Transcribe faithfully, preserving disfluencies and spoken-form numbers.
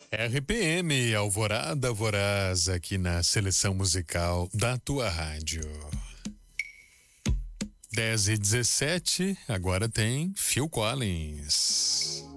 R P M, Alvorada Voraz, aqui na seleção musical da tua rádio. dez e dezessete, agora tem Phil Collins.